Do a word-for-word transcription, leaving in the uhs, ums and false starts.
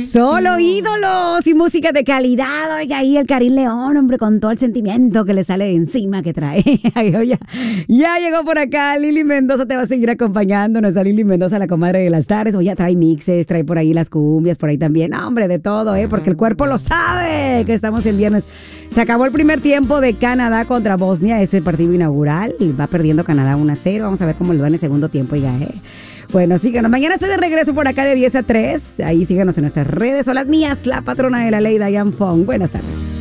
Solo ídolos y música de calidad. Oiga, ahí el Karim León, hombre, con todo el sentimiento que le sale de encima que trae. Ay, oye, ya llegó por acá Lili Mendoza, te va a seguir acompañando. Nuestra Lili Mendoza, la comadre de las tardes. Oye, trae mixes, trae por ahí las cumbias, por ahí también. No, hombre, de todo, ¿eh? Porque el cuerpo lo sabe que estamos en viernes. Se acabó el primer tiempo de Canadá contra Bosnia, ese partido inaugural. Y va perdiendo Canadá uno a cero. Vamos a ver cómo le va en el segundo tiempo, ya, ¿eh? Bueno, síganos. Mañana estoy de regreso por acá de diez a tres. Ahí síganos en nuestras redes. Son las mías, la patrona de la ley, Diane Fong. Buenas tardes.